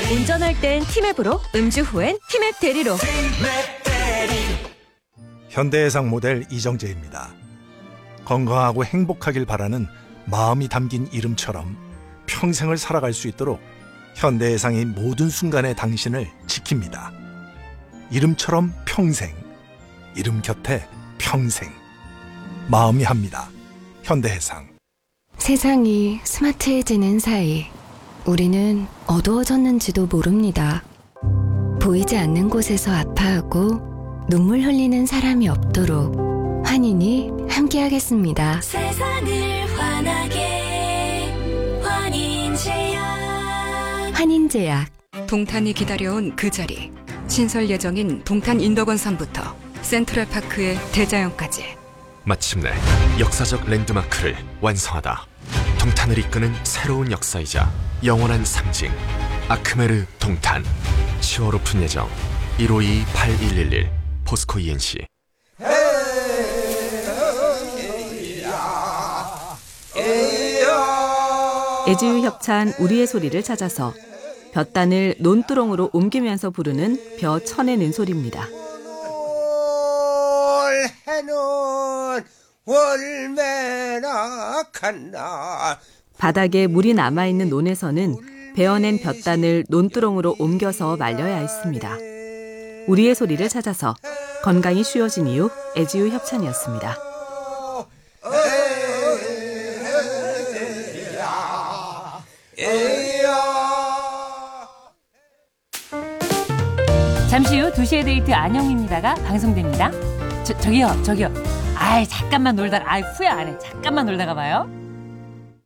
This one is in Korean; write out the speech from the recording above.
운전할 땐 티맵으로, 음주 후엔 티맵 대리로. 현대해상 모델 이정재입니다. 건강하고 행복하길 바라는 마음이 담긴 이름처럼 평생을 살아갈 수 있도록 현대해상이 모든 순간에 당신을 지킵니다. 이름처럼 평생, 이름 곁에 평생. 마음이 합니다. 현대해상. 세상이 스마트해지는 사이 우리는 어두워졌는지도 모릅니다. 보이지 않는 곳에서 아파하고 눈물 흘리는 사람이 없도록 환인이 함께하겠습니다. 세상을 환하게 환인제약. 환인제약. 동탄이 기다려온 그 자리. 신설 예정인 동탄 인덕원산부터 센트럴파크의 대자연까지. 마침내 역사적 랜드마크를 완성하다. 동탄을 이끄는 새로운 역사이자 영원한 상징. 아크메르 동탄. 10월 오픈 예정. 1522-8111 포스코 ENC. 애지유 협찬 우리의 소리를 찾아서 볕단을 논두렁으로 옮기면서 부르는 벼 쳐내는 소리입니다. 해는 월매나 갔나. 바닥에 물이 남아있는 논에서는 베어낸 볕단을 논두렁으로 옮겨서 말려야 했습니다. 우리의 소리를 찾아서 건강이 쉬워진 이유 애지유 협찬이었습니다. 잠시 후 2시의 데이트 안영미입니다가 방송됩니다. 저기요. 아이, 잠깐만 놀다가, 후회 안 해. 잠깐만 놀다가 봐요.